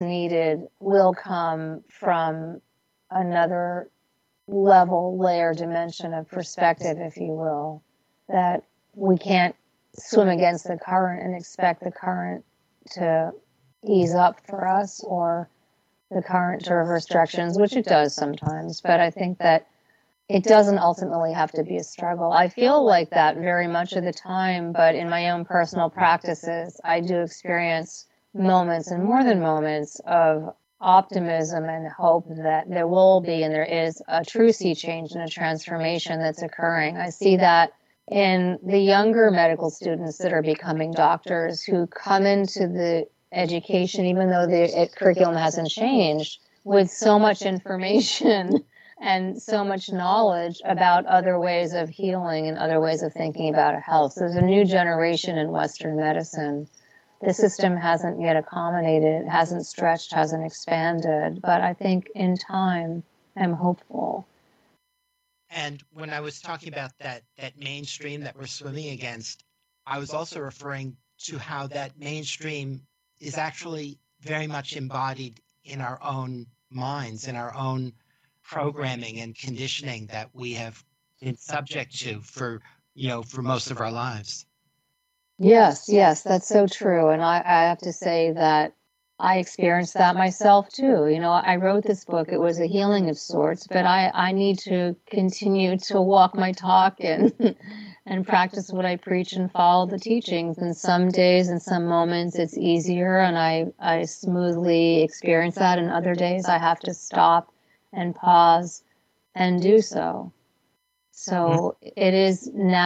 needed will come from another level, layer, dimension of perspective, if you will, that we can't swim against the current and expect the current to ease up for us or the current to reverse directions, which it does sometimes. But I think that it doesn't ultimately have to be a struggle. I feel like that very much of the time, but in my own personal practices, I do experience moments and more than moments of optimism and hope that there will be and there is a true sea change and a transformation that's occurring. I see that in the younger medical students that are becoming doctors who come into the education, even though the curriculum hasn't changed, with so much information and so much knowledge about other ways of healing and other ways of thinking about health. So there's a new generation in Western medicine. The system hasn't yet accommodated, hasn't stretched, hasn't expanded, but I think in time, I'm hopeful. And when I was talking about that mainstream that we're swimming against, I was also referring to how that mainstream is actually very much embodied in our own minds, in our own programming and conditioning that we have been subject to for most of our lives. Yes, that's so true. And I have to say that I experienced that myself too. I wrote this book, it was a healing of sorts, but I need to continue to walk my talk and and practice what I preach and follow the teachings. And some days and some moments it's easier and I smoothly experience that. And other days I have to stop and pause and do so. So it is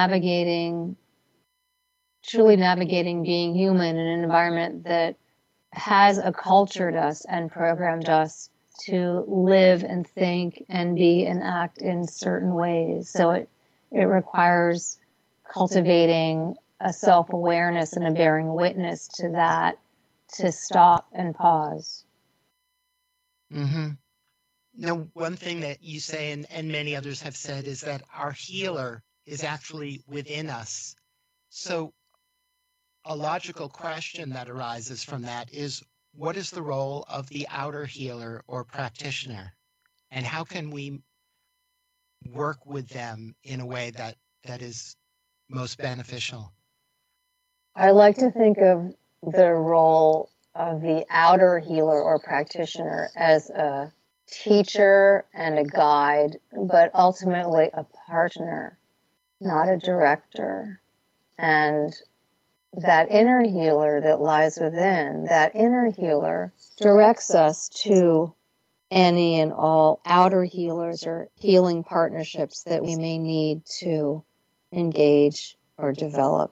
truly navigating being human in an environment that has accultured us and programmed us to live and think and be and act in certain ways. So it requires cultivating a self-awareness and a bearing witness to that, to stop and pause. Mm-hmm. Now, one thing that you say and many others have said is that our healer is actually within us. So a logical question that arises from that is, what is the role of the outer healer or practitioner? And how can we work with them in a way that is most beneficial? I like to think of the role of the outer healer or practitioner as a teacher and a guide, but ultimately a partner, not a director. And that inner healer that lies within, that inner healer directs us to any and all outer healers or healing partnerships that we may need to engage or develop.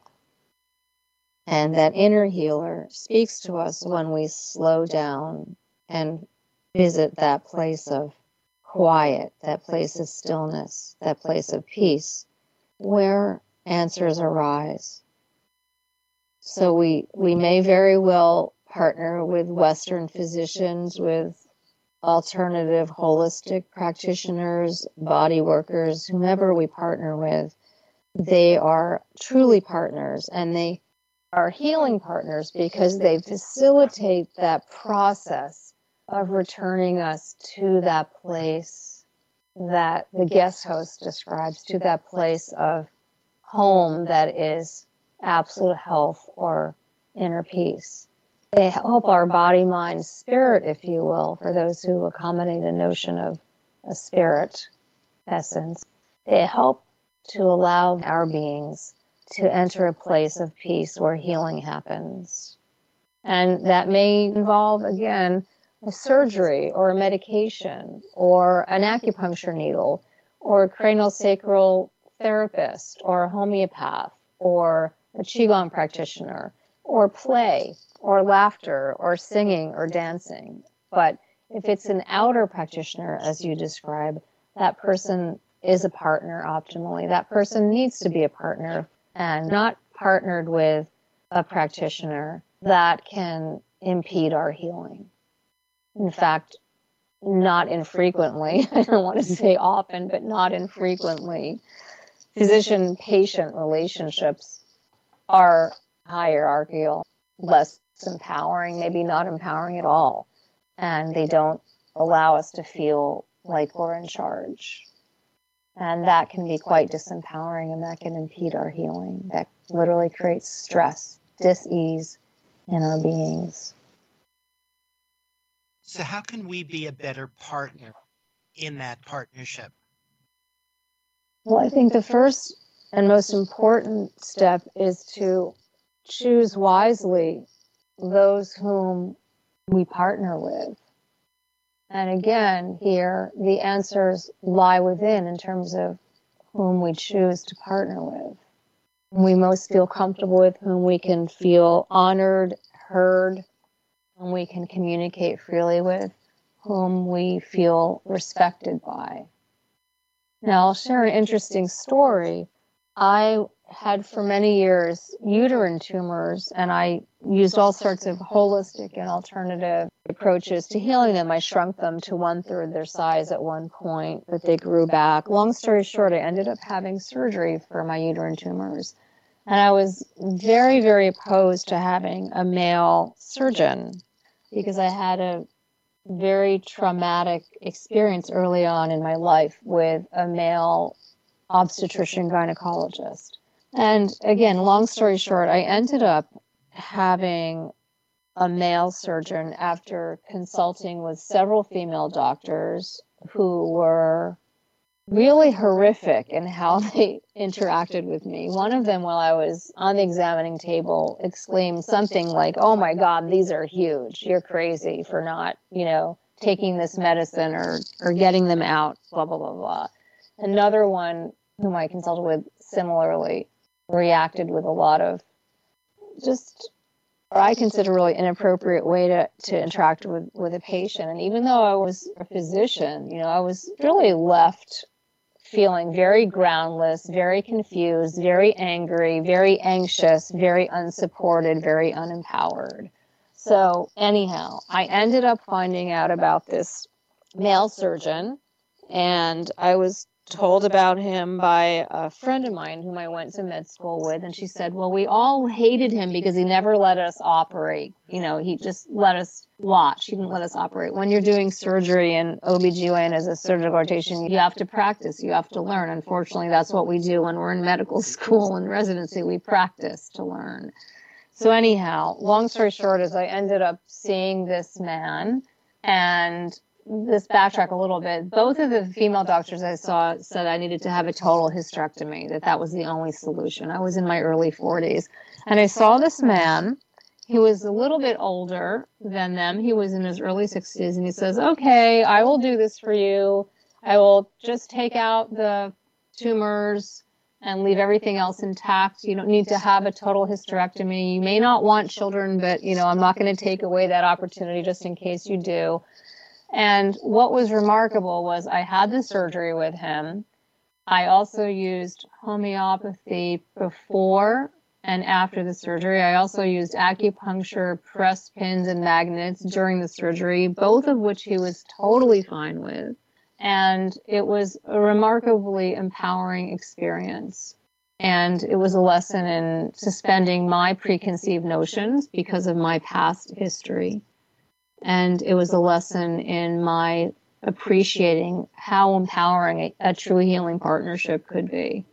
And that inner healer speaks to us when we slow down and visit that place of quiet, that place of stillness, that place of peace, where answers arise. So we may very well partner with Western physicians, with alternative holistic practitioners, body workers, whomever we partner with. They are truly partners, and they are healing partners because they facilitate that process of returning us to that place that the guest host describes, to that place of home that is absolute health or inner peace. They help our body, mind, spirit, if you will, for those who accommodate a notion of a spirit essence. They help to allow our beings to enter a place of peace where healing happens. And that may involve, again, a surgery or a medication or an acupuncture needle or a craniosacral therapist or a homeopath or a Qigong practitioner or play or laughter or singing or dancing. But if it's an outer practitioner, as you describe, that person is a partner optimally. That person needs to be a partner and not partnered with a practitioner that can impede our healing. In fact, not infrequently, I don't want to say often, but not infrequently, physician-patient relationships are hierarchical, less empowering, maybe not empowering at all. and they don't allow us to feel like we're in charge. And that can be quite disempowering, and that can impede our healing. That literally creates stress, dis-ease in our beings. So how can we be a better partner in that partnership? Well, I think the first and most important step is to choose wisely those whom we partner with. And again, here, the answers lie within in terms of whom we choose to partner with. Whom we most feel comfortable with, whom we can feel honored, heard, whom we can communicate freely with, whom we feel respected by. Now, I'll share an interesting story. I had for many years uterine tumors, and I used all sorts of holistic and alternative approaches to healing them. I shrunk them to 1/3 their size at one point, but they grew back. Long story short, I ended up having surgery for my uterine tumors. And I was very, very opposed to having a male surgeon because I had a very traumatic experience early on in my life with a male obstetrician gynecologist. And again, long story short, I ended up having a male surgeon after consulting with several female doctors who were really horrific in how they interacted with me. One of them, while I was on the examining table, exclaimed something like, "Oh my God, these are huge. You're crazy for not, taking this medicine or getting them out, blah, blah, blah, blah." Another one whom I consulted with similarly reacted with a lot of just, or I consider really inappropriate way to interact with a patient. And even though I was a physician, I was really left feeling very groundless, very confused, very angry, very anxious, very unsupported, very unempowered. So anyhow, I ended up finding out about this male surgeon, and I was told about him by a friend of mine whom I went to med school with, and she said, "Well, we all hated him because he never let us operate. He just let us watch. He didn't let us operate. When you're doing surgery and OBGYN as a surgical rotation, you have to practice, you have to learn. Unfortunately, that's what we do when we're in medical school and residency. We practice to learn." So anyhow, long story short is I ended up seeing this man, and this backtrack a little bit. Both of the female doctors I saw said I needed to have a total hysterectomy, that was the only solution. I was in my early 40s. And I saw this man. He was a little bit older than them. He was in his early 60s. And he says, "Okay, I will do this for you. I will just take out the tumors and leave everything else intact. You don't need to have a total hysterectomy. You may not want children, but, I'm not going to take away that opportunity just in case you do." And what was remarkable was I had the surgery with him. I also used homeopathy before and after the surgery. I also used acupuncture, press pins, and magnets during the surgery, both of which he was totally fine with. And it was a remarkably empowering experience. And it was a lesson in suspending my preconceived notions because of my past history. And it was a lesson in my appreciating how empowering a true healing partnership could be.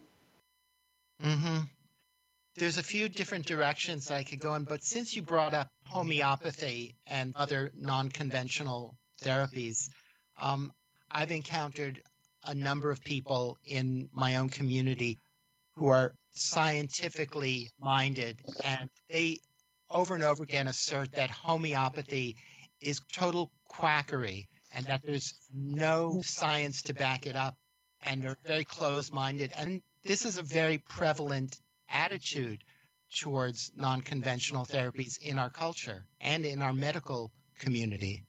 Mm-hmm. There's a few different directions I could go in, but since you brought up homeopathy and other non-conventional therapies, I've encountered a number of people in my own community who are scientifically minded, and they over and over again assert that homeopathy is total quackery and that there's no science to back it up, and they're very closed-minded. And this is a very prevalent attitude towards non-conventional therapies in our culture and in our medical community.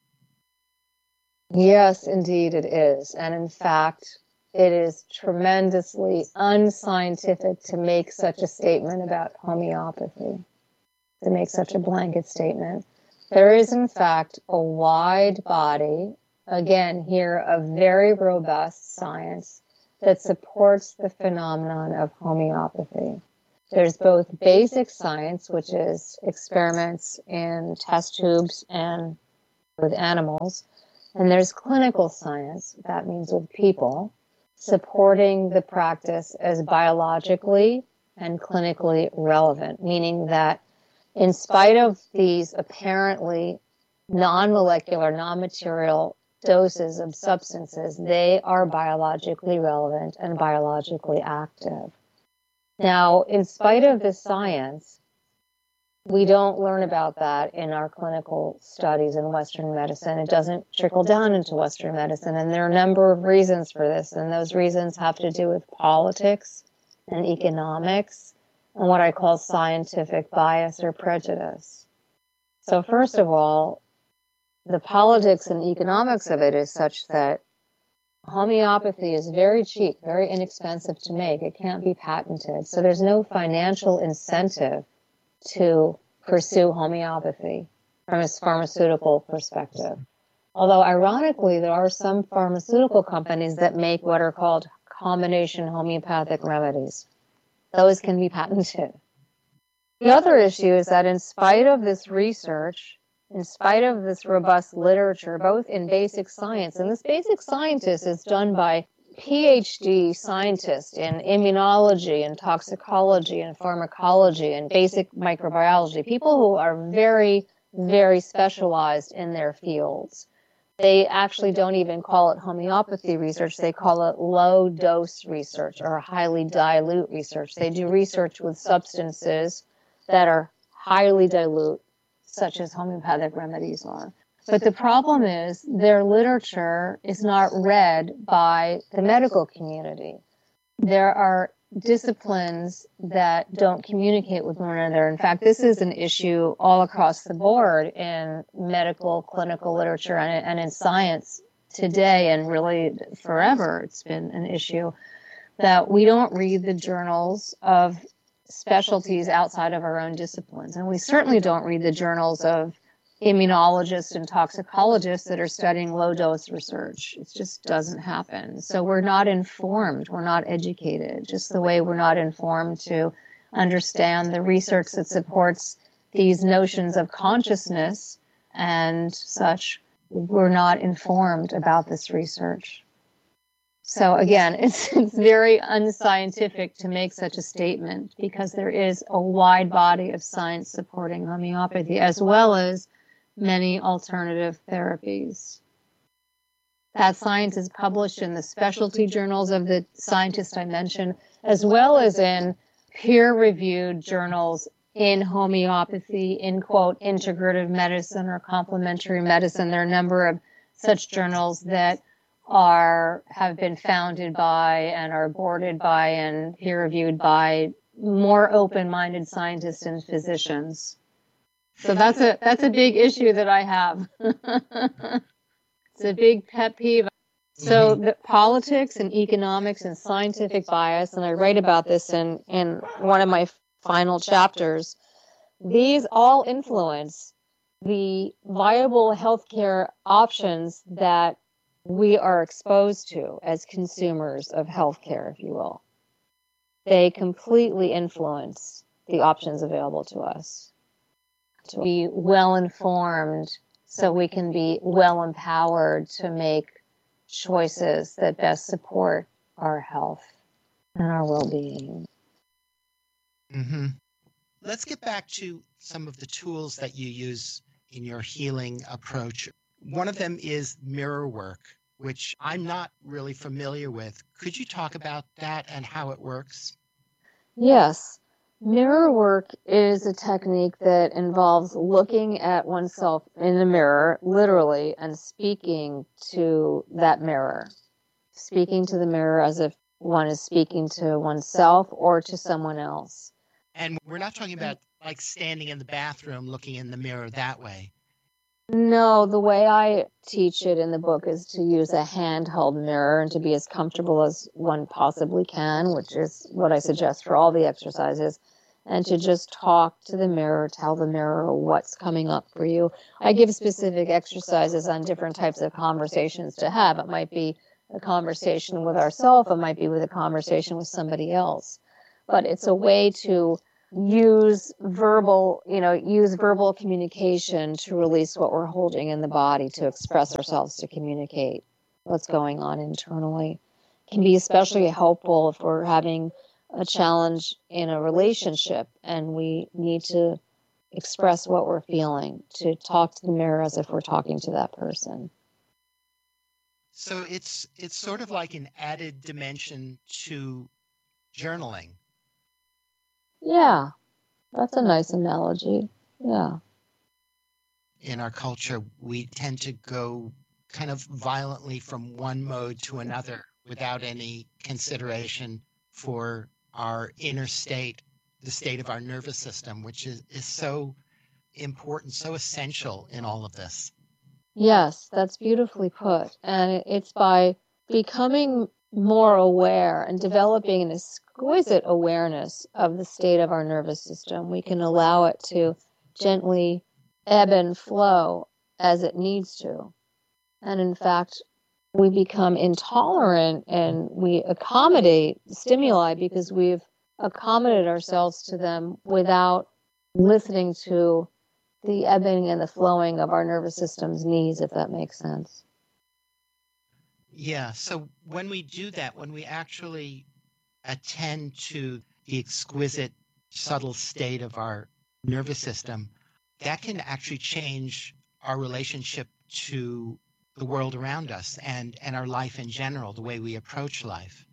Yes, indeed it is. And in fact, it is tremendously unscientific to make such a statement about homeopathy, to make such a blanket statement. There is, in fact, a wide body, again, here, of very robust science that supports the phenomenon of homeopathy. There's both basic science, which is experiments in test tubes and with animals. And there's clinical science, that means with people, supporting the practice as biologically and clinically relevant, meaning that in spite of these apparently non-molecular, non-material doses of substances, they are biologically relevant and biologically active. Now, in spite of the science, we don't learn about that in our clinical studies in Western medicine. It doesn't trickle down into Western medicine. And there are a number of reasons for this. And those reasons have to do with politics and economics and what I call scientific bias or prejudice. So first of all, the politics and economics of it is such that homeopathy is very cheap, very inexpensive to make. It can't be patented. So there's no financial incentive to pursue homeopathy from a pharmaceutical perspective. Although ironically, there are some pharmaceutical companies that make what are called combination homeopathic remedies. Those can be patented. The other issue is that in spite of this research, in spite of this robust literature, both in basic science, and this basic scientist is done by PhD scientists in immunology and toxicology and pharmacology and basic microbiology, people who are very, very specialized in their fields. They actually don't even call it homeopathy research. They call it low dose research or highly dilute research. They do research with substances that are highly dilute, such as homeopathic remedies are. But the problem is their literature is not read by the medical community. There are disciplines that don't communicate with one another. In fact, this is an issue all across the board in medical, clinical literature and in science today, and really forever. It's been an issue that we don't read the journals of specialties outside of our own disciplines. And we certainly don't read the journals of immunologists and toxicologists that are studying low-dose research. It just doesn't happen. So we're not informed. We're not educated, just the way we're not informed to understand the research that supports these notions of consciousness and such. We're not informed about this research. So again, it's very unscientific to make such a statement because there is a wide body of science supporting homeopathy as well as many alternative therapies. That science is published in the specialty journals of the scientists I mentioned, as well as in peer-reviewed journals in homeopathy, in, quote, integrative medicine or complementary medicine. There are a number of such journals that have been founded by and are boarded by and peer-reviewed by more open-minded scientists and physicians. So that's a big issue that I have. It's a big pet peeve. So the politics and economics and scientific bias, and I write about this in one of my final chapters, these all influence the viable healthcare options that we are exposed to as consumers of healthcare, if you will. They completely influence the options available to us. To be well informed so we can be well empowered to make choices that best support our health and our well-being. Mm-hmm. Let's get back to some of the tools that you use in your healing approach. One of them is mirror work, which I'm not really familiar with. Could you talk about that and how it works? Yes. Mirror work is a technique that involves looking at oneself in the mirror, literally, and speaking to that mirror. Speaking to the mirror as if one is speaking to oneself or to someone else. And we're not talking about like standing in the bathroom looking in the mirror that way. No, the way I teach it in the book is to use a handheld mirror and to be as comfortable as one possibly can, which is what I suggest for all the exercises, and to just talk to the mirror, tell the mirror what's coming up for you. I give specific exercises on different types of conversations to have. It might be a conversation with ourselves, it might be with a conversation with somebody else. But it's a way to use verbal communication to release what we're holding in the body, to express ourselves, to communicate what's going on internally. It can be especially helpful if we're having a challenge in a relationship and we need to express what we're feeling, to talk to the mirror as if we're talking to that person. So it's sort of like an added dimension to journaling. Yeah, that's a nice analogy. Yeah. In our culture, we tend to go kind of violently from one mode to another without any consideration for our inner state, the state of our nervous system, which is so important, so essential in all of this. Yes, that's beautifully put. And it's by becoming more aware and developing an exquisite awareness of the state of our nervous system, we can allow it to gently ebb and flow as it needs to. And in fact, we become intolerant and we accommodate stimuli because we've accommodated ourselves to them without listening to the ebbing and the flowing of our nervous system's needs, if that makes sense. Yeah. So when we do that, when we actually attend to the exquisite, subtle state of our nervous system, that can actually change our relationship to the world around us and our life in general, the way we approach life.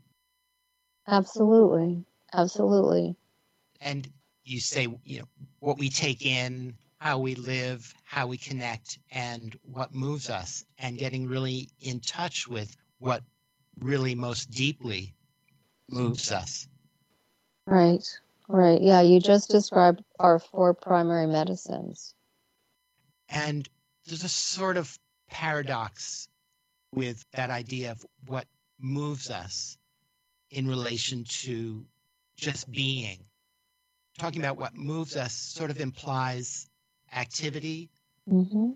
Absolutely. Absolutely. And you say, what we take in, how we live, how we connect, and what moves us, and getting really in touch with what really most deeply moves us. Right. Right. Yeah, you just described our 4 primary medicines. And there's a sort of paradox with that idea of what moves us in relation to just being. Talking about what moves us sort of implies activity. Mm-hmm.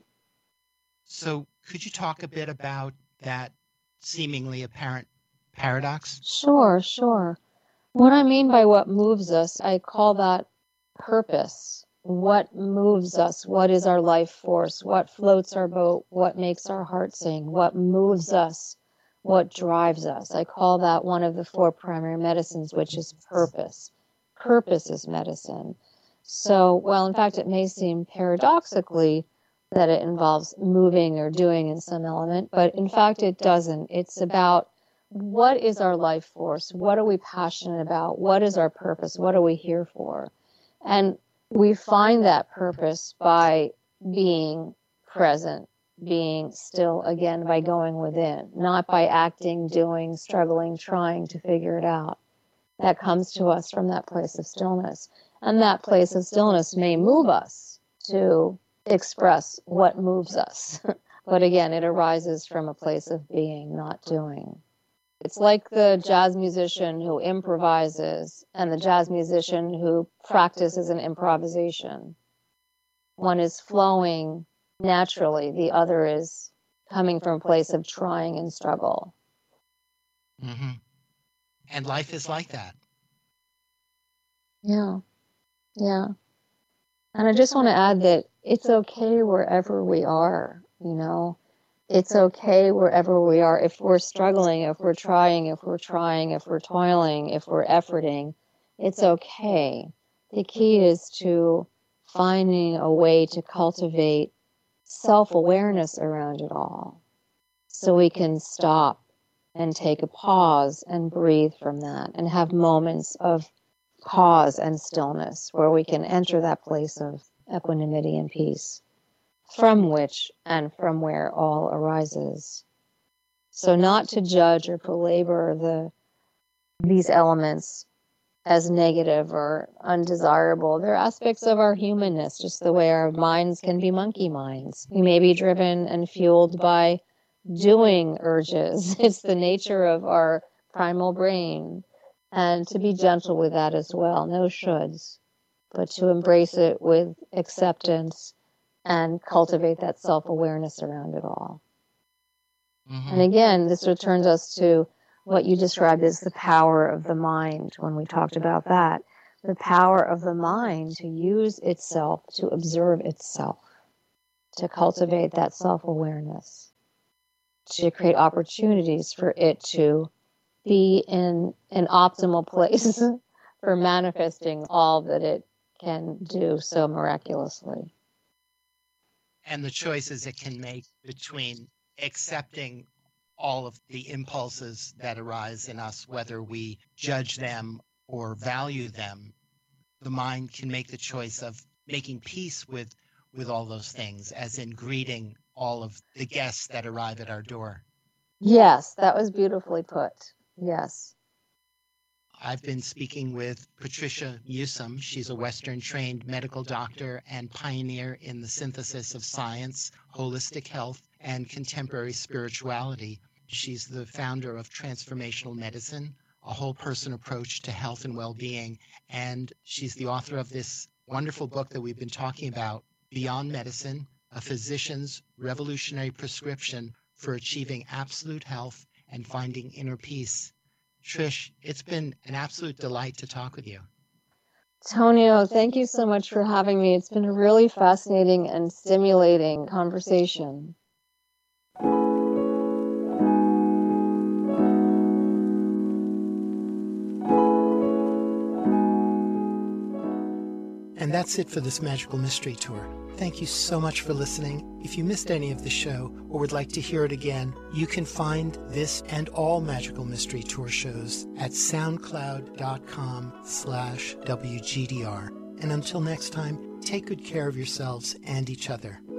So could you talk a bit about that seemingly apparent paradox? Sure. What I mean by what moves us, I call that purpose. What moves us? What is our life force? What floats our boat? What makes our heart sing? What moves us? What drives us? I call that one of the 4 primary medicines, which is purpose. Purpose is medicine. So, well, in fact, it may seem paradoxically that it involves moving or doing in some element, but in fact, it doesn't. It's about what is our life force? What are we passionate about? What is our purpose? What are we here for? And we find that purpose by being present, being still, again, by going within, not by acting, doing, struggling, trying to figure it out. That comes to us from that place of stillness. And that place of stillness may move us to express what moves us. But again, it arises from a place of being, not doing. It's like the jazz musician who improvises and the jazz musician who practices an improvisation. One is flowing naturally, the other is coming from a place of trying and struggle. Mm-hmm. And life is like that. Yeah. And I just want to add that it's okay wherever we are, It's okay wherever we are. If we're struggling, if we're trying, if we're toiling, if we're efforting, it's okay. The key is to finding a way to cultivate self-awareness around it all so we can stop and take a pause and breathe from that and have moments of pause and stillness where we can enter that place of equanimity and peace, from which and from where all arises. So not to judge or belabor these elements as negative or undesirable. They're aspects of our humanness, just the way our minds can be monkey minds. We may be driven and fueled by doing urges. It's the nature of our primal brain. And to be gentle with that as well. No shoulds, but to embrace it with acceptance and cultivate that self-awareness around it all. Mm-hmm. And again, this returns us to what you described as the power of the mind when we talked about that. the power of the mind to use itself, to observe itself, to cultivate that self-awareness, to create opportunities for it to be in an optimal place for manifesting all that it can do so miraculously. And the choices it can make between accepting all of the impulses that arise in us, whether we judge them or value them. The mind can make the choice of making peace with all those things, as in greeting all of the guests that arrive at our door. Yes, that was beautifully put. Yes. I've been speaking with Patricia Newsome. She's a Western-trained medical doctor and pioneer in the synthesis of science, holistic health, and contemporary spirituality. She's the founder of Transformational Medicine, a whole-person approach to health and well-being, and she's the author of this wonderful book that we've been talking about, Beyond Medicine, a physician's revolutionary prescription for achieving absolute health and finding inner peace. Trish, it's been an absolute delight to talk with you. Tonio, thank you so much for having me. It's been a really fascinating and stimulating conversation. And that's it for this Magical Mystery Tour. Thank you so much for listening. If you missed any of the show or would like to hear it again, you can find this and all Magical Mystery Tour shows at soundcloud.com/WGDR. And until next time, take good care of yourselves and each other.